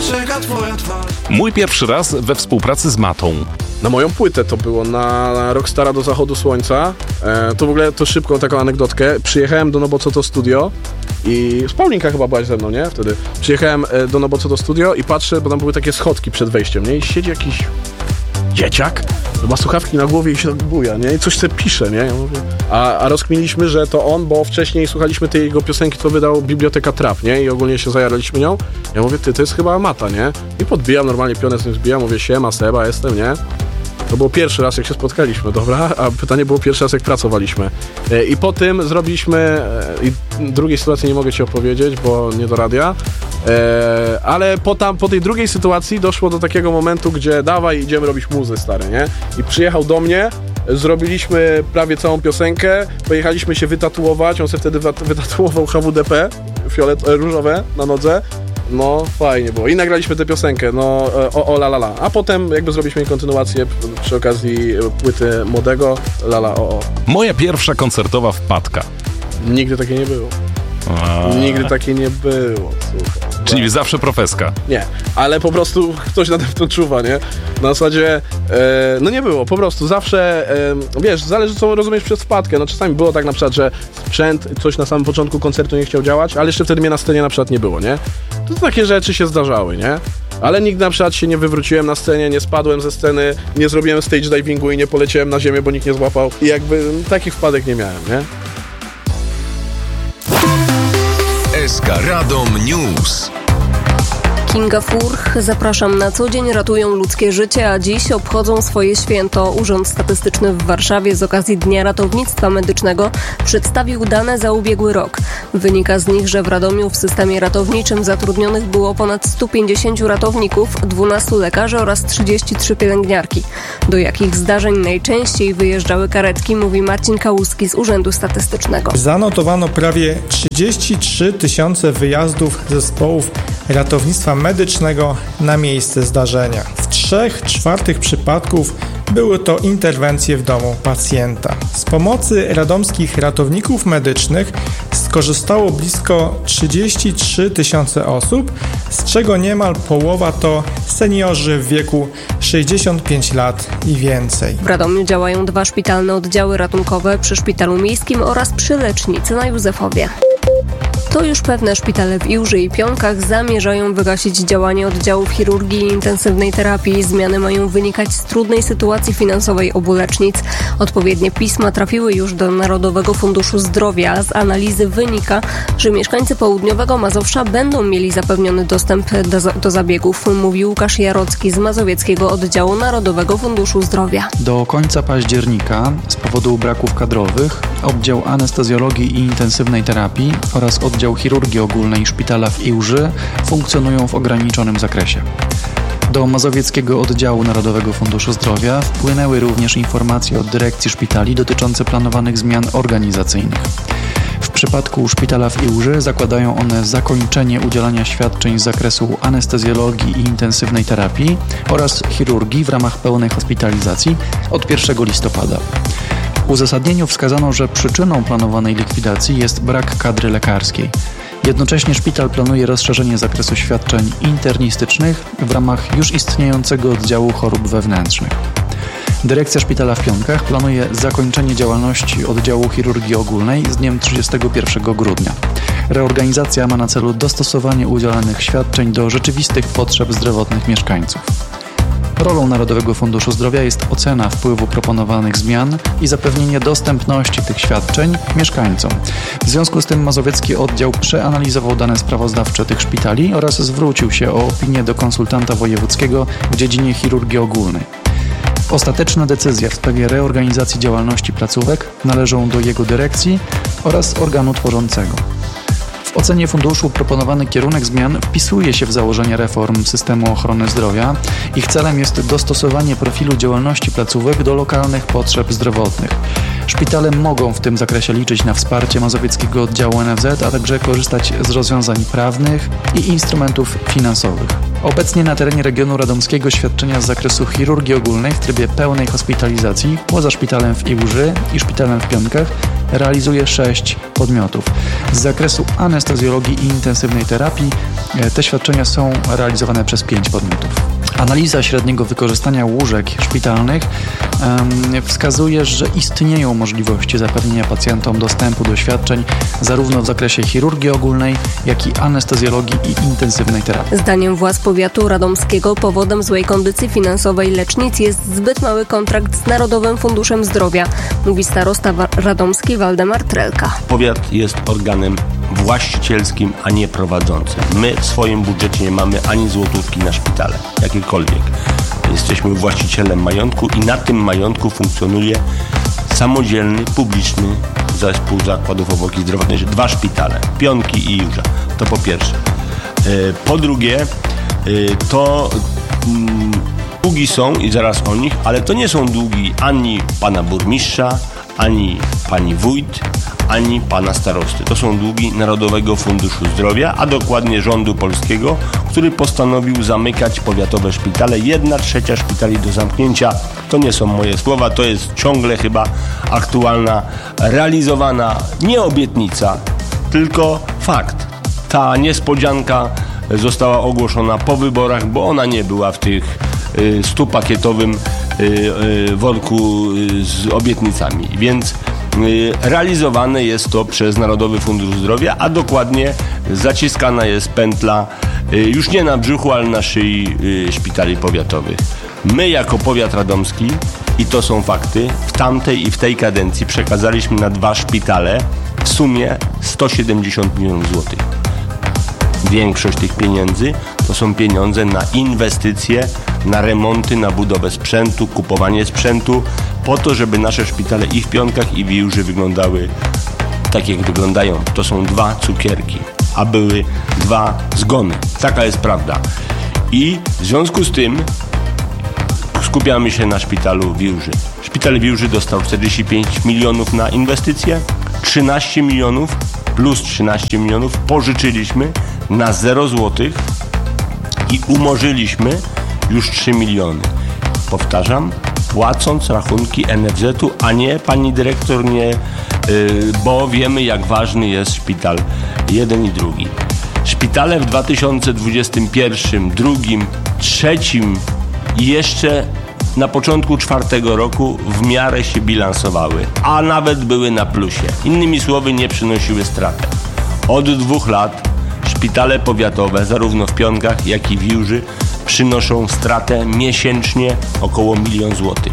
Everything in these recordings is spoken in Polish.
czeka twoja twarz. Mój pierwszy raz we współpracy z Matą. Na moją płytę to było, na Rockstara do zachodu słońca. To w ogóle, to szybko taką anegdotkę. Przyjechałem do No Bo Co To Studio i z Paulinka chyba byłaś ze mną, nie? Wtedy. Przyjechałem do No Bo Co To Studio i patrzę, bo tam były takie schodki przed wejściem, nie? I siedzi jakiś dzieciak, ma słuchawki na głowie i się buja, nie? I coś sobie pisze, nie? Ja mówię, a rozkminiliśmy, że to on, bo wcześniej słuchaliśmy tej jego piosenki, co wydał Biblioteka Trap, nie? I ogólnie się zajaraliśmy nią. Ja mówię, to jest chyba Mata, nie? I podbijam, normalnie pionę z nim zbijam, mówię, siema, Seba, jestem, nie? To było pierwszy raz, jak się spotkaliśmy, dobra? A pytanie było pierwszy raz, jak pracowaliśmy. I po tym zrobiliśmy, i drugiej sytuacji nie mogę ci opowiedzieć, bo nie do radia, ale po tej drugiej sytuacji doszło do takiego momentu, gdzie dawaj, idziemy robić muzę, stary, nie? I przyjechał do mnie, zrobiliśmy prawie całą piosenkę, pojechaliśmy się wytatuować, on sobie wtedy wytatuował HWDP, różowe na nodze. No, fajnie było. I nagraliśmy tę piosenkę, no, la la la. A potem jakby zrobiliśmy kontynuację przy okazji płyty Młodego, la la o. Moja pierwsza koncertowa wpadka. Nigdy takiej nie było. Nigdy takiej nie było, słuchaj. Czyli zawsze profeska. Nie, ale po prostu ktoś nade mną czuwa, nie? Na zasadzie, no nie było, po prostu zawsze, wiesz, zależy co rozumiesz przez wpadkę. No czasami było tak na przykład, że sprzęt, coś na samym początku koncertu nie chciał działać, ale jeszcze wtedy mnie na scenie na przykład nie było, nie? To takie rzeczy się zdarzały, nie? Ale nigdy na przykład się nie wywróciłem na scenie, nie spadłem ze sceny, nie zrobiłem stage divingu i nie poleciałem na ziemię, bo nikt nie złapał. I jakby takich wpadek nie miałem, nie? SK Radom News. Kinga Furch, zapraszam. Na co dzień ratują ludzkie życie, a dziś obchodzą swoje święto. Urząd Statystyczny w Warszawie z okazji Dnia Ratownictwa Medycznego przedstawił dane za ubiegły rok. Wynika z nich, że w Radomiu w systemie ratowniczym zatrudnionych było ponad 150 ratowników, 12 lekarzy oraz 33 pielęgniarki. Do jakich zdarzeń najczęściej wyjeżdżały karetki, mówi Marcin Kałuski z Urzędu Statystycznego. Zanotowano prawie 33 tysiące wyjazdów zespołów ratownictwa medycznego na miejsce zdarzenia. W 3/4 przypadków były to interwencje w domu pacjenta. Z pomocy radomskich ratowników medycznych skorzystało blisko 33 tysiące osób, z czego niemal połowa to seniorzy w wieku 65 lat i więcej. W Radomiu działają 2 szpitalne oddziały ratunkowe przy Szpitalu Miejskim oraz przy lecznicy na Józefowie. To już pewne, szpitale w Iłży i Pionkach zamierzają wygasić działanie oddziałów chirurgii i intensywnej terapii. Zmiany mają wynikać z trudnej sytuacji finansowej obu lecznic. Odpowiednie pisma trafiły już do Narodowego Funduszu Zdrowia. Z analizy wynika, że mieszkańcy południowego Mazowsza będą mieli zapewniony dostęp do zabiegów, mówi Łukasz Jarocki z Mazowieckiego Oddziału Narodowego Funduszu Zdrowia. Do końca października z powodu braków kadrowych oddział anestezjologii i intensywnej terapii oraz oddział chirurgii ogólnej szpitala w Iłży funkcjonują w ograniczonym zakresie. Do Mazowieckiego Oddziału Narodowego Funduszu Zdrowia wpłynęły również informacje od dyrekcji szpitali dotyczące planowanych zmian organizacyjnych. W przypadku szpitala w Iłży zakładają one zakończenie udzielania świadczeń z zakresu anestezjologii i intensywnej terapii oraz chirurgii w ramach pełnej hospitalizacji od 1 listopada. W uzasadnieniu wskazano, że przyczyną planowanej likwidacji jest brak kadry lekarskiej. Jednocześnie szpital planuje rozszerzenie zakresu świadczeń internistycznych w ramach już istniejącego oddziału chorób wewnętrznych. Dyrekcja szpitala w Pionkach planuje zakończenie działalności oddziału chirurgii ogólnej z dniem 31 grudnia. Reorganizacja ma na celu dostosowanie udzielanych świadczeń do rzeczywistych potrzeb zdrowotnych mieszkańców. Rolą Narodowego Funduszu Zdrowia jest ocena wpływu proponowanych zmian i zapewnienie dostępności tych świadczeń mieszkańcom. W związku z tym mazowiecki oddział przeanalizował dane sprawozdawcze tych szpitali oraz zwrócił się o opinię do konsultanta wojewódzkiego w dziedzinie chirurgii ogólnej. Ostateczne decyzje w sprawie reorganizacji działalności placówek należą do jego dyrekcji oraz organu tworzącego. W ocenie funduszu proponowany kierunek zmian wpisuje się w założenia reform systemu ochrony zdrowia. Ich celem jest dostosowanie profilu działalności placówek do lokalnych potrzeb zdrowotnych. Szpitale mogą w tym zakresie liczyć na wsparcie mazowieckiego oddziału NFZ, a także korzystać z rozwiązań prawnych i instrumentów finansowych. Obecnie na terenie regionu radomskiego świadczenia z zakresu chirurgii ogólnej w trybie pełnej hospitalizacji poza szpitalem w Iłży i szpitalem w Pionkach realizuje 6 podmiotów. Z zakresu anestezjologii i intensywnej terapii Te świadczenia są realizowane przez 5 podmiotów. Analiza średniego wykorzystania łóżek szpitalnych wskazuje, że istnieją możliwości zapewnienia pacjentom dostępu do świadczeń zarówno w zakresie chirurgii ogólnej, jak i anestezjologii i intensywnej terapii. Zdaniem władz powiatu radomskiego powodem złej kondycji finansowej lecznic jest zbyt mały kontrakt z Narodowym Funduszem Zdrowia, mówi starosta radomski Waldemar Trelka. Powiat jest organem właścicielskim, a nie prowadzącym. My w swoim budżecie nie mamy ani złotówki na szpitale, jakiekolwiek. Jesteśmy właścicielem majątku i na tym majątku funkcjonuje samodzielny, publiczny zespół zakładów opieki zdrowotnej, 2 szpitale, Pionki i Jurza. To po pierwsze. Po drugie, to długi są i zaraz o nich, ale to nie są długi ani pana burmistrza, ani pani wójt, ani pana starosty. To są długi Narodowego Funduszu Zdrowia, a dokładnie rządu polskiego, który postanowił zamykać powiatowe szpitale. 1/3 szpitali do zamknięcia. To nie są moje słowa, to jest ciągle chyba aktualna, realizowana nie obietnica, tylko fakt. Ta niespodzianka została ogłoszona po wyborach, bo ona nie była w tych 100-pakietowym worku z obietnicami, więc realizowane jest to przez Narodowy Fundusz Zdrowia, a dokładnie zaciskana jest pętla już nie na brzuchu, ale na szyi szpitali powiatowych. My jako powiat radomski, i to są fakty, w tamtej i w tej kadencji przekazaliśmy na 2 szpitale w sumie 170 milionów złotych. Większość tych pieniędzy to są pieniądze na inwestycje, na remonty, na budowę sprzętu, kupowanie sprzętu, po to, żeby nasze szpitale i w Pionkach, i w Jurzy wyglądały tak, jak wyglądają. To są 2 cukierki, a były 2 zgony. Taka jest prawda. I w związku z tym skupiamy się na szpitalu w Jurzy. Szpital w Jurzy dostał 45 milionów na inwestycje, 13 milionów plus 13 milionów pożyczyliśmy na 0 złotych i umorzyliśmy już 3 miliony. Powtarzam, płacąc rachunki NFZ-u, a nie, pani dyrektor, nie, bo wiemy, jak ważny jest szpital jeden i drugi. Szpitale w 2021, 2022, 2023 i jeszcze na początku 2024 roku w miarę się bilansowały, a nawet były na plusie. Innymi słowy, nie przynosiły straty. Od 2 lat szpitale powiatowe, zarówno w Pionkach, jak i w Jurzy, przynoszą stratę miesięcznie około 1 000 000 złotych.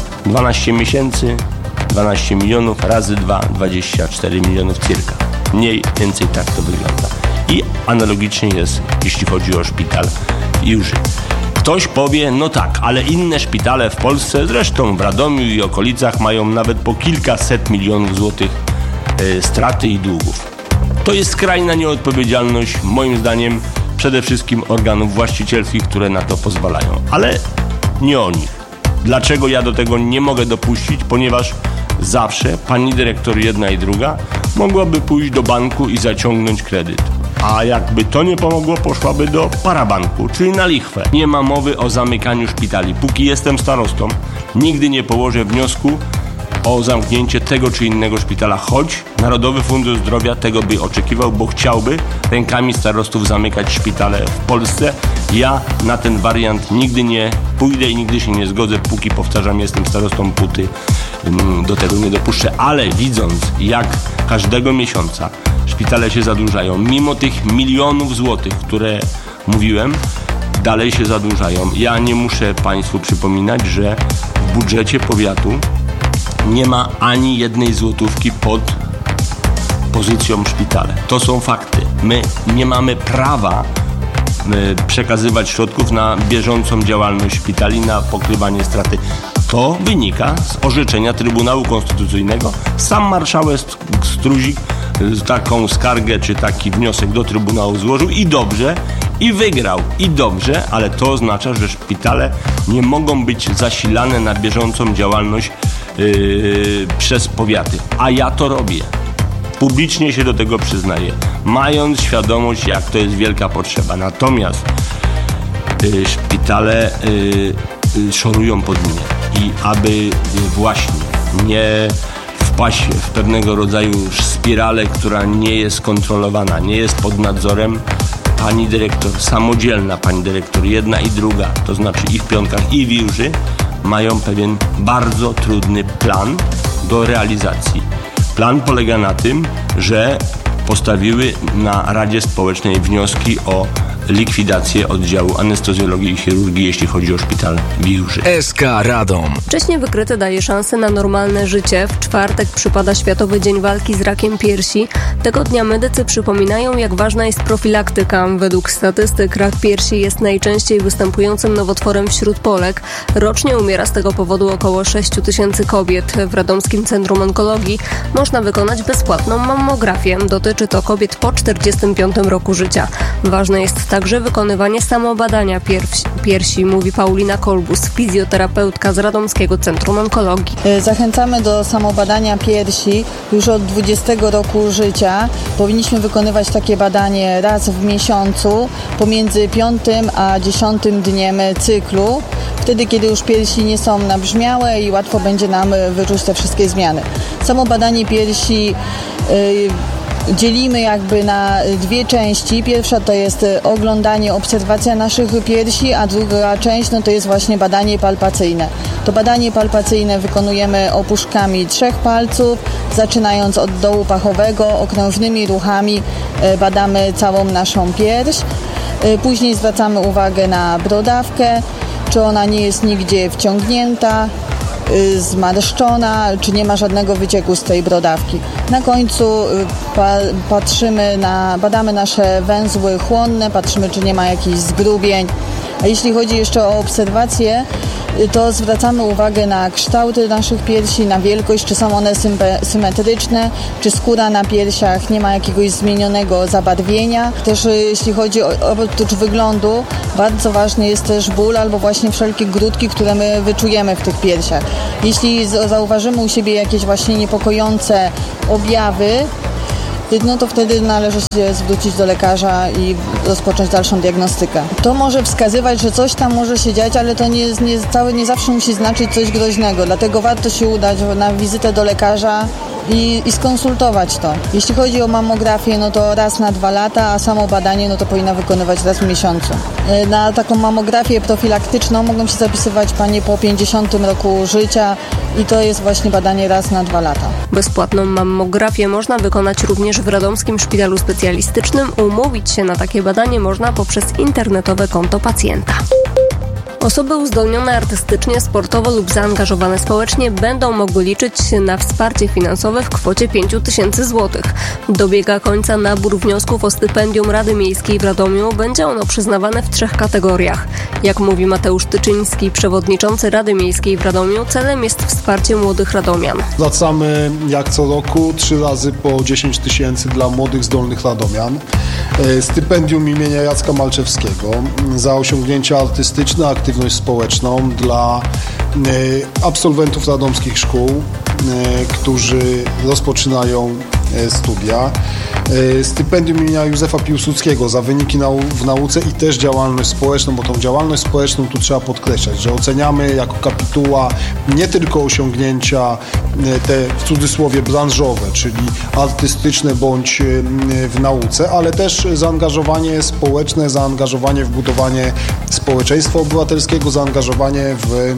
12 miesięcy, 12 milionów, razy 2, 24 milionów cirka. Mniej więcej tak to wygląda. I analogicznie jest, jeśli chodzi o szpital w Jurzy. Ktoś powie, no tak, ale inne szpitale w Polsce, zresztą w Radomiu i okolicach, mają nawet po kilkaset milionów złotych straty i długów. To jest skrajna nieodpowiedzialność, moim zdaniem, przede wszystkim organów właścicielskich, które na to pozwalają. Ale nie o nich. Dlaczego ja do tego nie mogę dopuścić? Ponieważ zawsze pani dyrektor jedna i druga mogłaby pójść do banku i zaciągnąć kredyt. A jakby to nie pomogło, poszłaby do parabanku, czyli na lichwę. Nie ma mowy o zamykaniu szpitali. Póki jestem starostą, nigdy nie położę wniosku o zamknięcie tego czy innego szpitala, choć Narodowy Fundusz Zdrowia tego by oczekiwał, bo chciałby rękami starostów zamykać szpitale w Polsce. Ja na ten wariant nigdy nie pójdę i nigdy się nie zgodzę, póki, powtarzam, jestem starostą, póty do tego nie dopuszczę. Ale widząc, jak każdego miesiąca szpitale się zadłużają, mimo tych milionów złotych, które mówiłem, dalej się zadłużają. Ja nie muszę państwu przypominać, że w budżecie powiatu nie ma ani 1 złotówki pod pozycją szpitale. To są fakty. My nie mamy prawa przekazywać środków na bieżącą działalność szpitali, na pokrywanie straty. To wynika z orzeczenia Trybunału Konstytucyjnego. Sam marszałek Struzik taką skargę czy taki wniosek do Trybunału złożył i dobrze, i wygrał, i dobrze, ale to oznacza, że szpitale nie mogą być zasilane na bieżącą działalność przez powiaty. A ja to robię. Publicznie się do tego przyznaję, mając świadomość, jak to jest wielka potrzeba. Natomiast szpitale szorują pod mnie i aby właśnie nie wpaść w pewnego rodzaju spiralę, która nie jest kontrolowana, nie jest pod nadzorem, pani dyrektor, samodzielna pani dyrektor, jedna i druga, to znaczy i w Pionkach, i w Iłży, mają pewien bardzo trudny plan do realizacji. Plan polega na tym, że postawiły na Radzie Społecznej wnioski o likwidację oddziału anestezjologii i chirurgii, jeśli chodzi o szpital w Iłży. SK Radom. Wcześnie wykryte daje szansę na normalne życie. W czwartek przypada Światowy Dzień Walki z Rakiem Piersi. Tego dnia medycy przypominają, jak ważna jest profilaktyka. Według statystyk rak piersi jest najczęściej występującym nowotworem wśród Polek. Rocznie umiera z tego powodu około 6 000 kobiet. W Radomskim Centrum Onkologii można wykonać bezpłatną mammografię. Dotyczy to kobiet po 45 roku życia. Ważne jest także wykonywanie samobadania piersi, mówi Paulina Kolbus, fizjoterapeutka z Radomskiego Centrum Onkologii. Zachęcamy do samobadania piersi już od 20 roku życia. Powinniśmy wykonywać takie badanie raz w miesiącu pomiędzy 5 a 10 dniem cyklu. Wtedy, kiedy już piersi nie są nabrzmiałe i łatwo będzie nam wyczuć te wszystkie zmiany. Samobadanie piersi dzielimy jakby na dwie części. Pierwsza to jest oglądanie, obserwacja naszych piersi, a druga część to jest właśnie badanie palpacyjne. To badanie palpacyjne wykonujemy opuszkami 3 palców, zaczynając od dołu pachowego, okrężnymi ruchami badamy całą naszą pierś. Później zwracamy uwagę na brodawkę, czy ona nie jest nigdzie wciągnięta, zmarszczona, czy nie ma żadnego wycieku z tej brodawki. Na końcu badamy nasze węzły chłonne, patrzymy, czy nie ma jakichś zgrubień. A jeśli chodzi jeszcze o obserwację, to zwracamy uwagę na kształty naszych piersi, na wielkość, czy są one symetryczne, czy skóra na piersiach nie ma jakiegoś zmienionego zabarwienia. Też jeśli chodzi oprócz wyglądu, bardzo ważny jest też ból albo właśnie wszelkie grudki, które my wyczujemy w tych piersiach. Jeśli zauważymy u siebie jakieś właśnie niepokojące objawy, no to wtedy należy się zwrócić do lekarza i rozpocząć dalszą diagnostykę. To może wskazywać, że coś tam może się dziać, ale to nie zawsze musi znaczyć coś groźnego, dlatego warto się udać na wizytę do lekarza i skonsultować to. Jeśli chodzi o mammografię, no to raz na 2 lata, a samo badanie no to powinna wykonywać raz w miesiącu. Na taką mammografię profilaktyczną mogą się zapisywać panie po 50 roku życia i to jest właśnie badanie raz na 2 lata. Bezpłatną mammografię można wykonać również w Radomskim Szpitalu Specjalistycznym. Umówić się na takie badanie można poprzez internetowe konto pacjenta. Osoby uzdolnione artystycznie, sportowo lub zaangażowane społecznie będą mogły liczyć na wsparcie finansowe w kwocie 5 000 zł. Dobiega końca nabór wniosków o stypendium Rady Miejskiej w Radomiu. Będzie ono przyznawane w 3 kategoriach. Jak mówi Mateusz Tyczyński, przewodniczący Rady Miejskiej w Radomiu, celem jest wsparcie młodych radomian. Zwracamy jak co roku 3 razy po 10 000 dla młodych, zdolnych radomian. Stypendium imienia Jacka Malczewskiego za osiągnięcia artystyczne, aktywność społeczną dla absolwentów radomskich szkół, którzy rozpoczynają studia. Stypendium imienia Józefa Piłsudskiego za wyniki w nauce i też działalność społeczną, bo tą działalność społeczną tu trzeba podkreślać, że oceniamy jako kapituła nie tylko osiągnięcia te w cudzysłowie branżowe, czyli artystyczne bądź w nauce, ale też zaangażowanie społeczne, zaangażowanie w budowanie społeczeństwa obywatelskiego, zaangażowanie w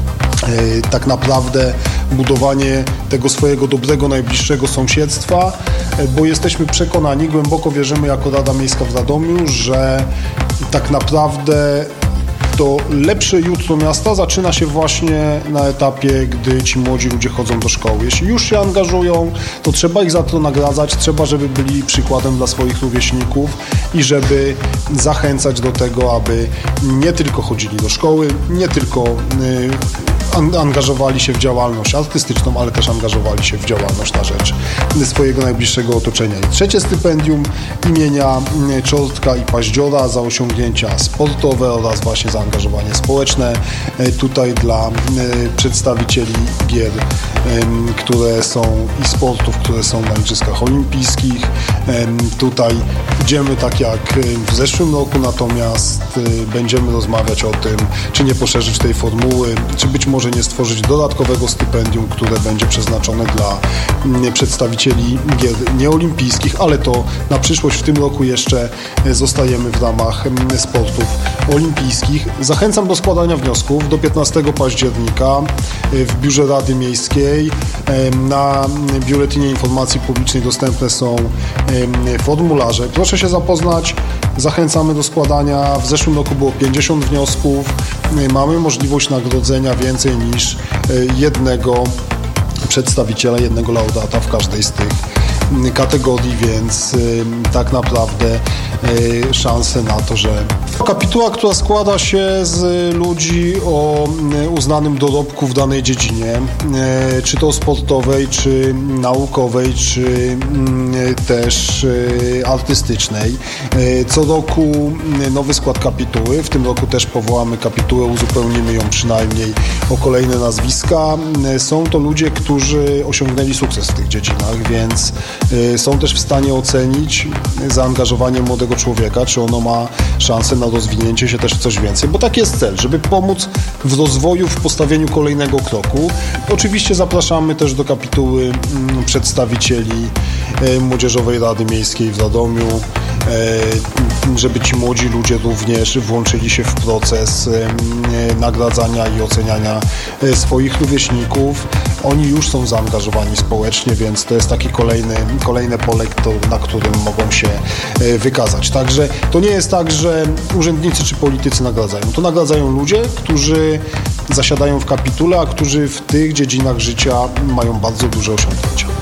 tak naprawdę budowanie tego swojego dobrego, najbliższego sąsiedztwa, bo jesteśmy przekonani, głęboko wierzymy jako Rada Miejska w Radomiu, że tak naprawdę to lepsze jutro miasta zaczyna się właśnie na etapie, gdy ci młodzi ludzie chodzą do szkoły. Jeśli już się angażują, to trzeba ich za to nagradzać, trzeba, żeby byli przykładem dla swoich rówieśników i żeby zachęcać do tego, aby nie tylko chodzili do szkoły, nie tylko angażowali się w działalność artystyczną, ale też angażowali się w działalność na rzecz swojego najbliższego otoczenia. I 3. stypendium imienia Czortka i Paździora za osiągnięcia sportowe oraz właśnie zaangażowanie społeczne. Tutaj dla przedstawicieli gier, które są i sportów, które są na Igrzyskach Olimpijskich. Tutaj idziemy tak jak w zeszłym roku, natomiast będziemy rozmawiać o tym, czy nie poszerzyć tej formuły, czy być może nie stworzyć dodatkowego stypendium, które będzie przeznaczone dla przedstawicieli gier nieolimpijskich, ale to na przyszłość. W tym roku jeszcze zostajemy w ramach sportów olimpijskich. Zachęcam do składania wniosków do 15 października w Biurze Rady Miejskiej. Na Biuletynie Informacji Publicznej dostępne są formularze. Proszę się zapoznać. Zachęcamy do składania. W zeszłym roku było 50 wniosków. Mamy możliwość nagrodzenia więcej niż jednego przedstawiciela, jednego laudata w każdej z tych kategorii, więc tak naprawdę szanse na to, że kapituła, która składa się z ludzi o uznanym dorobku w danej dziedzinie, czy to sportowej, czy naukowej, czy też artystycznej. Co roku nowy skład kapituły, w tym roku też powołamy kapitułę, uzupełnimy ją przynajmniej o kolejne nazwiska. Są to ludzie, którzy osiągnęli sukces w tych dziedzinach, więc są też w stanie ocenić zaangażowanie młodego człowieka, czy ono ma szansę na rozwinięcie się też w coś więcej, bo taki jest cel, żeby pomóc w rozwoju, w postawieniu kolejnego kroku. Oczywiście zapraszamy też do kapituły przedstawicieli Młodzieżowej Rady Miejskiej w Radomiu, żeby ci młodzi ludzie również włączyli się w proces nagradzania i oceniania swoich rówieśników. Oni już są zaangażowani społecznie, więc to jest takie kolejne pole, na którym mogą się wykazać. Także to nie jest tak, że urzędnicy czy politycy nagradzają. To nagradzają ludzie, którzy zasiadają w kapitule, a którzy w tych dziedzinach życia mają bardzo duże osiągnięcia.